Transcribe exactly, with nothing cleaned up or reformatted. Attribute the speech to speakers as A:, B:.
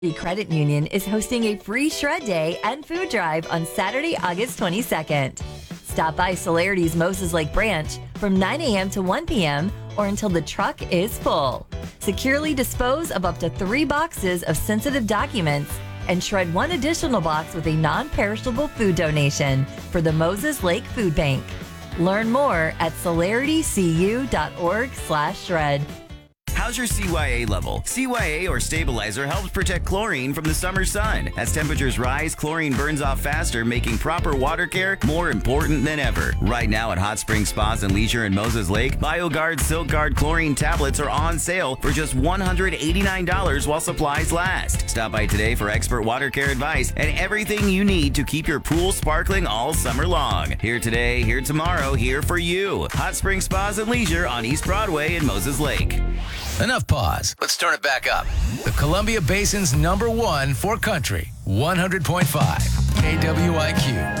A: The Credit Union is hosting a free shred day and food drive on Saturday, August twenty-second. Stop by Solarity's Moses Lake branch from nine a.m. to one p.m. or until the truck is full. Securely dispose of up to three boxes of sensitive documents and shred one additional box with a non-perishable food donation for the Moses Lake Food Bank. Learn more at solaritycu.org slash shred.
B: How's your C Y A level? C Y A or stabilizer helps protect chlorine from the summer sun. As temperatures rise, chlorine burns off faster, making proper water care more important than ever. Right now at Hot Spring Spas and Leisure in Moses Lake, BioGuard Silk Guard chlorine tablets are on sale for just one hundred eighty-nine dollars while supplies last. Stop by today for expert water care advice and everything you need to keep your pool sparkling all summer long. Here today, here tomorrow, here for you. Hot Spring Spas and Leisure on East Broadway in Moses Lake.
C: Enough pause. Let's turn it back up. The Columbia Basin's number one for country, one hundred point five K W I Q.